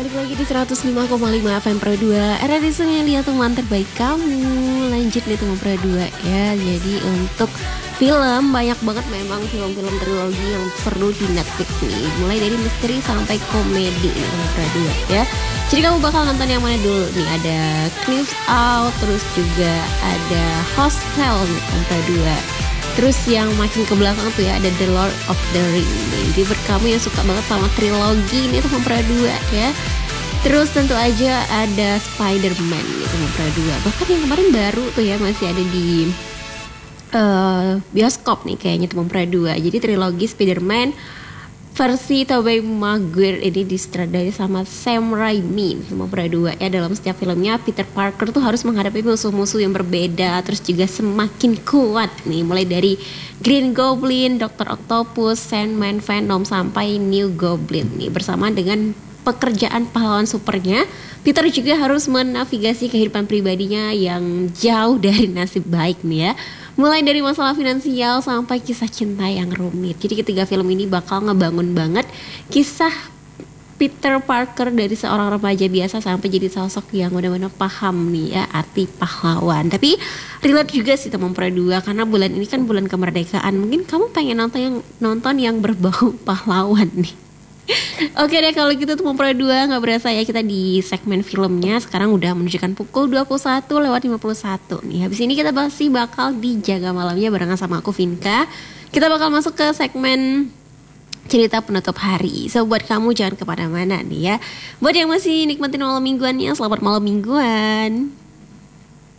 Balik lagi di 105,5 FM Pro 2 Era yang lihat teman terbaik kamu. Lanjut nih teman Pro 2 ya. Jadi untuk film banyak banget memang film-film trilogi yang seru di Netflix nih. Mulai dari misteri sampai komedi nih teman Pro 2 ya. Jadi kamu bakal nonton yang mana dulu nih? Ada Knives Out, terus juga ada Hostel nih teman Pro 2. Terus yang makin ke belakang tuh ya ada The Lord of the Ring nih. Jadi buat kamu yang suka banget sama trilogi nih teman Pra 2 ya. Terus tentu aja ada Spider-Man nih teman Pra 2. Bahkan yang kemarin baru tuh ya masih ada di bioskop nih kayaknya teman Pra 2. Jadi trilogi Spider-Man versi Tobey Maguire ini disutradarai sama Sam Raimi sama Pra 2 ya. Dalam setiap filmnya Peter Parker tuh harus menghadapi musuh-musuh yang berbeda, terus juga semakin kuat nih, mulai dari Green Goblin, Dr. Octopus, Sandman, Venom sampai New Goblin nih. Bersamaan dengan pekerjaan pahlawan supernya, Peter juga harus menavigasi kehidupan pribadinya yang jauh dari nasib baik nih ya. Mulai dari masalah finansial sampai kisah cinta yang rumit. Jadi ketiga film ini bakal ngebangun banget kisah Peter Parker dari seorang remaja biasa sampai jadi sosok yang benar-benar paham nih ya arti pahlawan. Tapi relate juga sih teman Pro 2 karena bulan ini kan bulan kemerdekaan. Mungkin kamu pengen nonton yang berbau pahlawan nih. Oke deh kalau gitu teman Pro 2, gak berasa ya kita di segmen filmnya. Sekarang udah menunjukkan pukul 21:51 nih. Habis ini kita masih bakal dijaga malamnya barengan sama aku Vinka. Kita bakal masuk ke segmen cerita penutup hari. So buat kamu jangan kemana-mana nih ya. Buat yang masih nikmatin malam mingguannya, selamat malam mingguan.